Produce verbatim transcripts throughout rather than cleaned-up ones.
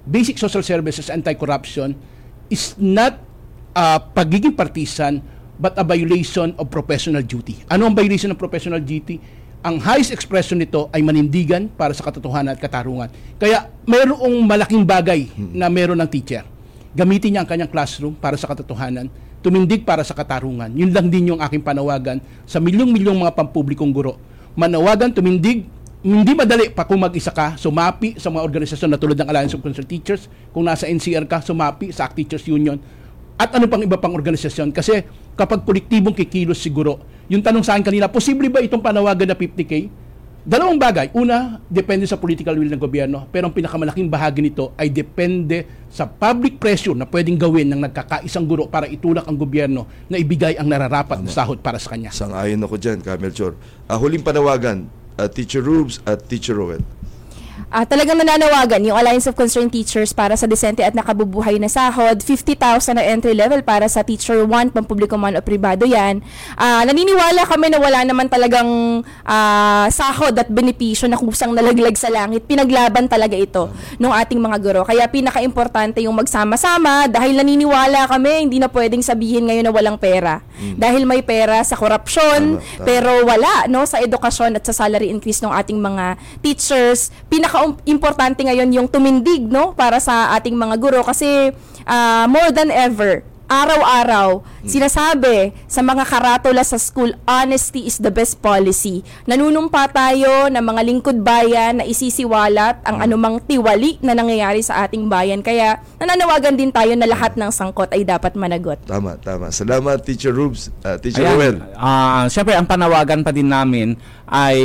basic social services, anti-corruption is not uh, pagiging partisan but a violation of professional duty. Ano ang violation of professional duty? Ang highest expression nito ay manindigan para sa katotohanan at katarungan. Kaya mayroong malaking bagay na meron ng teacher. Gamitin niya ang kanyang classroom para sa katotohanan, tumindig para sa katarungan. Yun lang din yung aking panawagan sa milyong-milyong mga pampublikong guro. Manawagan, tumindig, hindi madali pa kung mag-isa ka, sumapi sa mga organisasyon na tulad ng Alliance of Concerned Teachers, kung nasa N C R ka, sumapi sa A C T Teachers Union, at ano pang iba pang organisasyon. Kasi kapag kolektibong kikilos siguro, yung tanong sa akin kanina, posible ba itong panawagan na fifty K? Dalawang bagay. Una, depende sa political will ng gobyerno, pero ang pinakamalaking bahagi nito ay depende sa public pressure na pwedeng gawin ng nagkakaisang guro para itulak ang gobyerno na ibigay ang nararapat na sahod para sa kanya. Sang-ayon ako dyan, Ka Melchor. Uh, huling panawagan, uh, Teacher Rubes at Teacher Rowell. Uh, talagang nananawagan yung Alliance of Concerned Teachers para sa desente at nakabubuhay na sahod, fifty thousand na entry level para sa Teacher one, pampubliko man o pribado yan. Uh, naniniwala kami na wala naman talagang uh, sahod at benepisyo na kusang nalaglag sa langit. Pinaglaban talaga ito ng ating mga guro. Kaya pinaka-importante yung magsama-sama dahil naniniwala kami, hindi na pwedeng sabihin ngayon na walang pera. Mm. Dahil may pera sa korupsyon, tama, tama. Pero wala no sa edukasyon at sa salary increase ng ating mga teachers. Pinaka importante ngayon yung tumindig no para sa ating mga guro kasi uh, more than ever araw-araw sinasabi sa mga karatula sa school, honesty is the best policy. Nanunumpa tayo ng mga lingkod bayan na isisiwalat ang anumang tiwali na nangyayari sa ating bayan. Kaya nananawagan din tayo na lahat ng sangkot ay dapat managot. Tama, tama. Salamat, Teacher Rubes. Uh, Teacher Rowell. Uh, Siyempre, ang panawagan pa din namin ay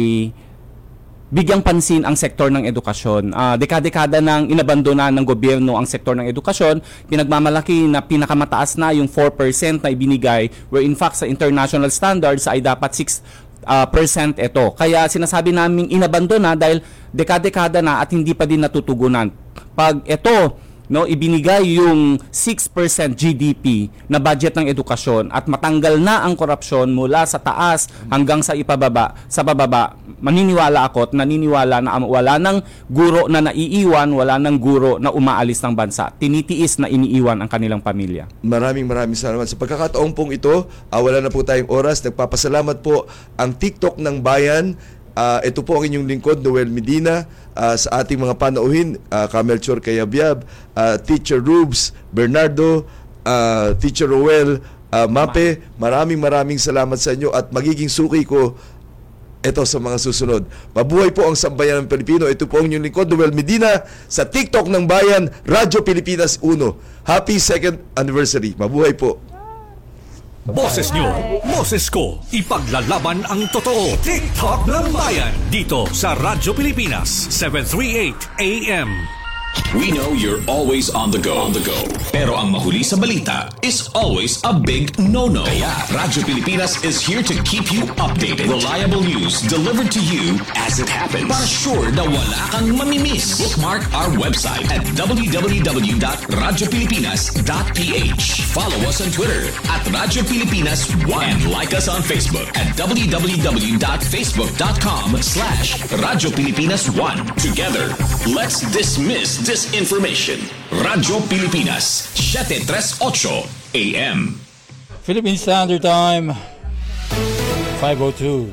bigyang pansin ang sektor ng edukasyon. Uh, dekada-dekada nang inabandona ng gobyerno ang sektor ng edukasyon, pinagmamalaki na pinakamataas na yung four percent na ibinigay, where in fact sa international standards ay dapat six percent uh, ito. Kaya sinasabi namin inabandona dahil dekada-dekada na at hindi pa din natutugunan. Pag ito no ibinigay yung six percent G D P na budget ng edukasyon at matanggal na ang korupsyon mula sa taas hanggang sa ipababa sa bababa, maniniwala ako at naniniwala na wala ng guro na naiiwan, wala ng guro na umaalis ng bansa, tinitiis na iniiwan ang kanilang pamilya. Maraming maraming salamat sa pagkakataong pong ito. Uh, wala na po tayong oras. Nagpapasalamat po ang TikTok ng Bayan. Uh, ito po ang inyong lingkod, Noel Medina, uh, sa ating mga panauhin, uh, Ka Melchor Cayabyab, uh, Teacher Rubes, Bernardo, uh, Teacher Rowell, uh, Mape, maraming maraming salamat sa inyo at magiging suki ko ito sa mga susunod. Mabuhay po ang sambayan ng Pilipino. Ito po ang inyong lingkod, Noel Medina, sa TikTok ng Bayan, Radyo Pilipinas uno. Happy second anniversary. Mabuhay po. Boses nyo, boses ko, ipaglalaban ang totoo. TikTok ng Bayan, dito sa Radyo Pilipinas, seven thirty-eight A M. We know you're always on the go. On the go. Pero ang mahuli sa balita is always a big no-no. Kaya Radyo Pilipinas is here to keep you updated. Reliable news delivered to you as it happens. Para sure na wala kang mamimiss. Bookmark our website at w w w dot radyo pilipinas dot p h. Follow us on Twitter at Radyo Pilipinas one. And like us on Facebook at w w w dot facebook dot com slash Radyo Pilipinas one. Together, let's dismiss disinformation. Radyo Pilipinas, seven thirty-eight A M. Philippine Standard Time, five oh two.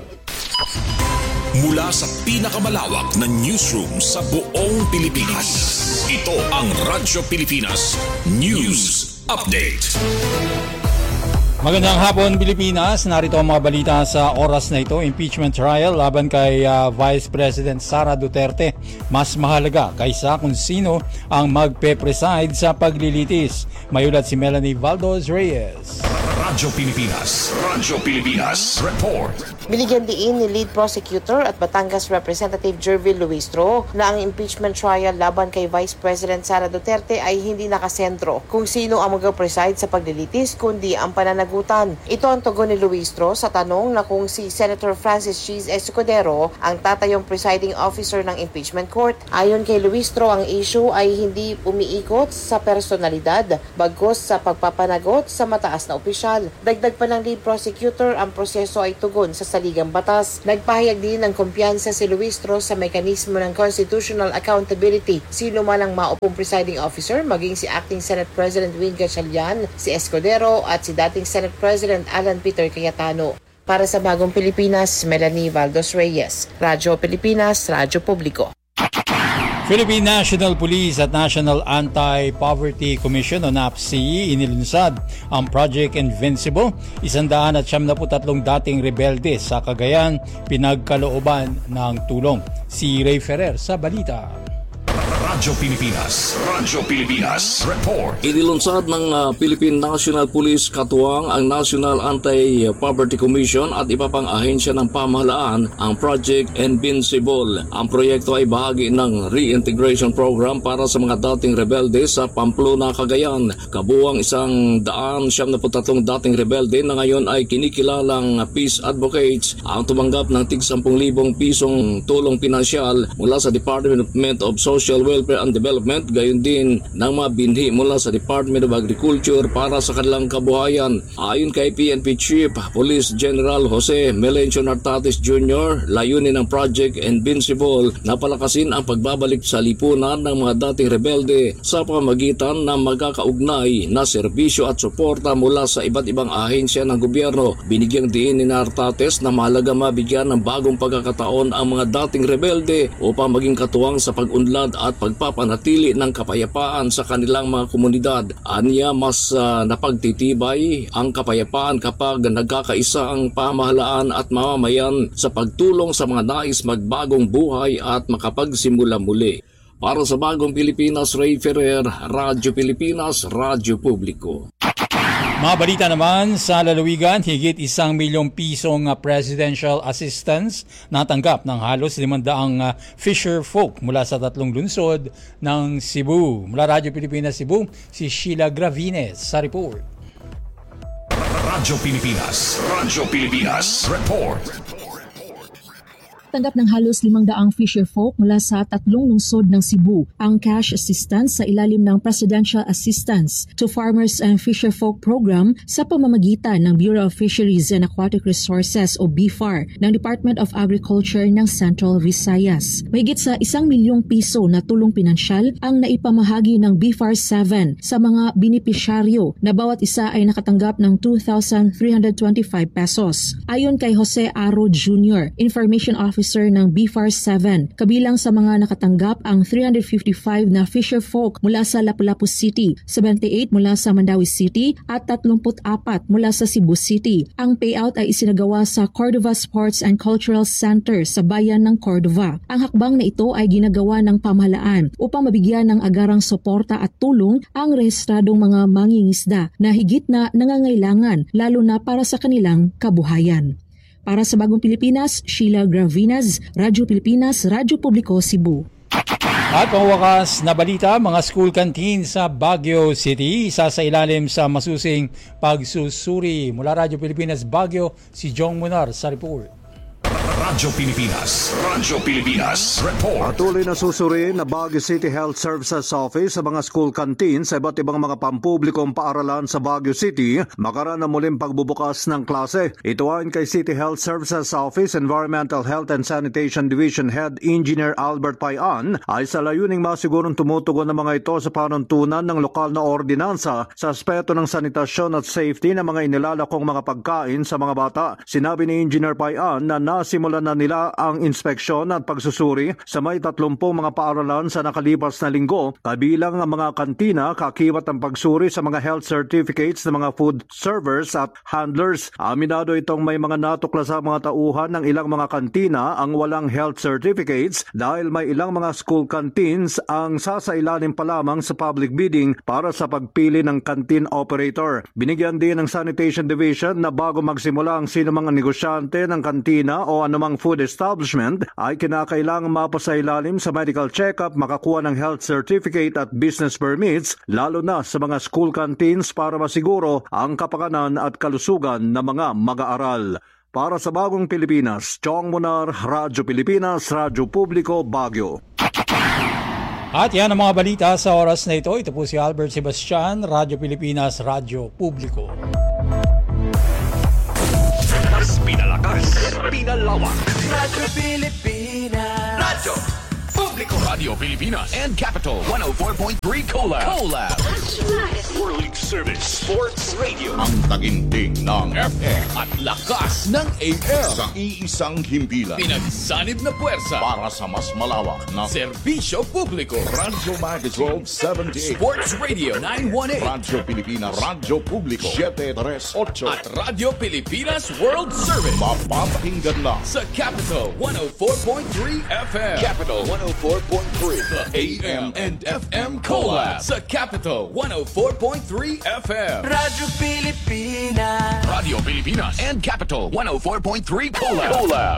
Mula sa pinakamalawak na newsroom sa buong Pilipinas, ito ang Radyo Pilipinas News Update. Magandang hapon, Pilipinas. Narito ang mga balita sa oras na ito. Impeachment trial laban kay uh, Vice President Sara Duterte. Mas mahalaga kaysa kung sino ang magpe-preside sa paglilitis. Mayulat si Melanie Valdos Reyes. Radyo Pilipinas. Radyo Pilipinas. Report. Binigyan diin ni Lead Prosecutor at Batangas Representative Jervil Luistro na ang impeachment trial laban kay Vice President Sara Duterte ay hindi nakasentro kung sino ang mag-preside sa paglilitis kundi ang pananagutan. Ito ang tugon ni Luistro sa tanong na kung si Senator Francis Cheese Escudero ang tatayong presiding officer ng impeachment court. Ayon kay Luistro, ang issue ay hindi umiikot sa personalidad bagkus sa pagpapanagot sa mataas na opisyal. trial. Dagdag pa ng lead prosecutor, ang proseso ay tugon sa saligang batas. Nagpahayag din ng kumpiyansa si Luistro sa mekanismo ng constitutional accountability. Sino man ang maupong presiding officer, maging si Acting Senate President Win Gatchalian, si Escudero at si dating Senate President Alan Peter Cayetano. Para sa Bagong Pilipinas, Melanie Valdos Reyes, Radyo Pilipinas, Radyo Publiko. Philippine National Police at National Anti-Poverty Commission o N A P C inilunsad ang Project Invincible, isandaan at siyam na po tatlong dating rebelde sa Cagayan, pinagkalooban ng tulong. Si Ray Ferrer sa balita. Radyo Pilipinas, Radyo Pilipinas Report. Inilunsad ng uh, Philippine National Police katuwang ang National Anti-Poverty Commission at iba pang ahensya ng pamahalaan ang Project Invincible. Ang proyekto ay bahagi ng reintegration program para sa mga dating rebelde sa Pamplona, Cagayan. Kabuang isang daan siyam na tatlong dating rebelde na ngayon ay kinikilalang peace advocates ang tumanggap ng tig sampung libong pisong tulong pinansyal mula sa Department of Social Welfare and Development, gayon din ng mga binhi mula sa Department of Agriculture para sa kanilang kabuhayan. Ayon kay P N P Chief Police General Jose Melencio Nartates Junior, layunin ng Project Invincible na palakasin ang pagbabalik sa lipunan ng mga dating rebelde sa pamamagitan ng magkakaugnay na serbisyo at suporta mula sa iba't ibang ahensya ng gobyerno. Binigyang diin ni Nartates na mahalaga mabigyan ng bagong pagkakataon ang mga dating rebelde upang maging katuwang sa pag-unlad at pagpapanatili ng kapayapaan sa kanilang mga komunidad. Aniya, mas uh, napagtitibay ang kapayapaan kapag nagkakaisa ang pamahalaan at mamamayan sa pagtulong sa mga nais magbagong buhay at makapagsimula muli. Para sa Bagong Pilipinas, Ray Ferrer, Radyo Pilipinas, Radyo Publiko. Mga balita naman sa lalawigan, higit isang milyong pisong presidential assistance natanggap ng halos limandaang fisher folk mula sa tatlong lungsod ng Cebu. Mula Radyo Pilipinas Cebu, si Sheila Gravines sa report. Radyo Pilipinas, Radyo Pilipinas Report. Tanggap ng halos limang daang fisher folk mula sa tatlong lungsod ng Cebu ang cash assistance sa ilalim ng Presidential Assistance to Farmers and Fisher Folk Program sa pamamagitan ng Bureau of Fisheries and Aquatic Resources o B F A R ng Department of Agriculture ng Central Visayas. Mahigit sa isang milyong piso na tulong pinansyal ang naipamahagi ng B F A R seven sa mga benepisyaryo na bawat isa ay nakatanggap ng two thousand three hundred twenty-five pesos. Ayon kay Jose Aro Junior, Information Officer ng B F A R seven, kabilang sa mga nakatanggap ang three hundred fifty-five na fisher folk mula sa Lapu-Lapu City, seventy-eight mula sa Mandawi City at thirty-four mula sa Cebu City. Ang payout ay isinagawa sa Cordova Sports and Cultural Center sa bayan ng Cordova. Ang hakbang na ito ay ginagawa ng pamahalaan upang mabigyan ng agarang suporta at tulong ang rehistradong mga mangingisda na higit na nangangailangan lalo na para sa kanilang kabuhayan. Para sa Bagong Pilipinas, Sheila Gravines, Radyo Pilipinas, Radyo Publiko, Cebu. At pangwakas na balita, mga school canteen sa Baguio City, isa sa ilalim sa masusing pagsusuri. Mula Radyo Pilipinas, Baguio, si Jong Munar sa report. Radyo Pilipinas, Radyo Pilipinas Report. Patuloy na susuriin na Baguio City Health Services Office sa mga school canteen sa iba't ibang mga pampublikong paaralan sa Baguio City makaraan na muling pagbubukas ng klase. Ito ayon kay City Health Services Office Environmental Health and Sanitation Division Head Engineer Albert Payan ay sa layuning masigurong tumutugon ng mga ito sa panuntunan ng lokal na ordinansa sa aspeto ng sanitasyon at safety ng mga inilalakong mga pagkain sa mga bata. Sinabi ni Engineer Payan na nasimulan na nila ang inspeksyon at pagsusuri sa may tatlumpung mga paaralan sa nakalipas na linggo, kabilang ang mga kantina, kakibat ang pagsuri sa mga health certificates ng mga food servers at handlers. Aminado itong may mga natuklas sa mga tauhan ng ilang mga kantina ang walang health certificates dahil may ilang mga school canteens ang sasailalim pa lamang sa public bidding para sa pagpili ng canteen operator. Binigyan din ng Sanitation Division na bago magsimula ang sinumang negosyante ng kantina o anumang food establishment ay kinakailangang mapasailalim sa medical check-up, makakuha ng health certificate at business permits, lalo na sa mga school canteens para masiguro ang kapakanan at kalusugan ng mga mag-aaral. Para sa Bagong Pilipinas, Chong Munar, Radyo Pilipinas, Radyo Publiko, Baguio. At yan ang mga balita sa oras na ito. Ito po si Albert Sebastian, Radyo Pilipinas, Radyo Publiko. pinalawak. Radyo Pilipinas. Radyo Publiko. Radio Pilipinas and Capital one oh four point three Collab. Collab. World Service Sports Radio. Ang taginting ng F M At lakas ng A M. sa iisang himpilan Pinagsanib na puwersa. para sa mas malawak na Serbisyo Publiko. Radyo Magazine seventy-eight, Sports Radio nine one eight. Radyo Pilipinas, Radyo Publiko seven thirty-eight, At Radio Pilipinas World Service. mapapakinggan lang Sa Capital one oh four point three F M. Capital one oh four point three. The A M and F M Collab. Sa Capital one oh four point three F M. Radyo Pilipinas. Radio Pilipinas and Capital one oh four point three Collab. Collab.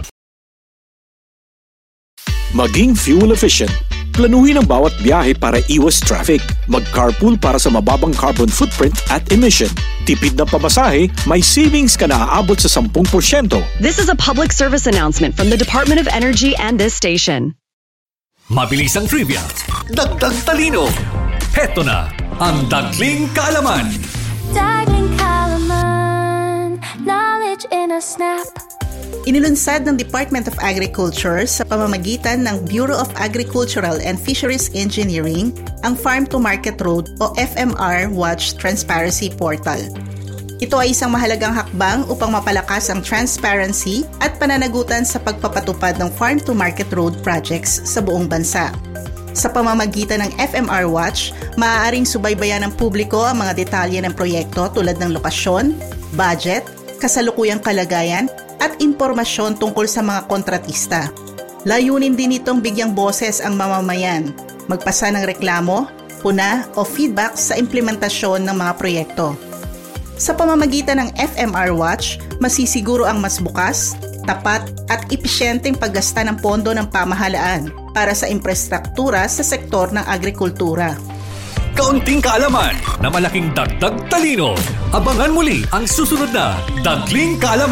Maging fuel efficient. Planuhin ang bawat biyahe para iwas traffic. Mag-carpool para sa mababang carbon footprint at emission. Tipid na pamasahe, may savings ka na aabot sa ten percent. This is a public service announcement from the Department of Energy and this station. Mabilis ang trivia. Dagdag talino. Heto na ang Dagling Kaalaman. Dagling Kaalaman. Knowledge in a snap. Inilunsad ng Department of Agriculture sa pamamagitan ng Bureau of Agricultural and Fisheries Engineering ang Farm to Market Road o F M R Watch Transparency Portal. Ito ay isang mahalagang hakbang upang mapalakas ang transparency at pananagutan sa pagpapatupad ng Farm to Market Road projects sa buong bansa. Sa pamamagitan ng F M R Watch, maaaring subaybayan ng publiko ang mga detalye ng proyekto tulad ng lokasyon, budget, kasalukuyang kalagayan, at impormasyon tungkol sa mga kontratista. Layunin din itong bigyang boses ang mamamayan, magpasa ng reklamo, puna o feedback sa implementasyon ng mga proyekto. Sa pamamagitan ng F M R Watch, masisiguro ang mas bukas, tapat at episyenteng paggasta ng pondo ng pamahalaan para sa infrastruktura sa sektor ng agrikultura. Kaunting kaalaman na malaking dagdag talino. Abangan muli ang susunod na Dagling Kaalaman.